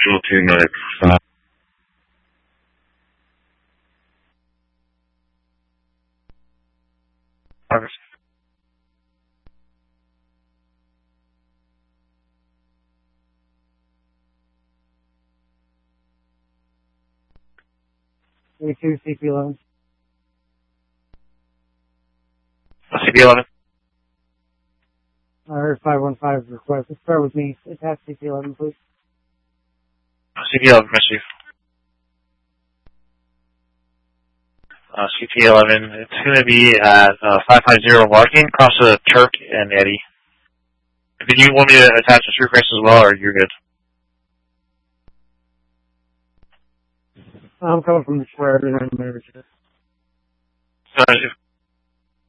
Two next. A2 CP11. CP11. I heard 515 request. Let's start with me. Attach CP11, please. CP11, miss you. CP11, it's going to be at 550 Larkin, across the Turk and Eddie. Did you want me to attach the street race as well, or you're good? I'm coming from the square. I didn't know.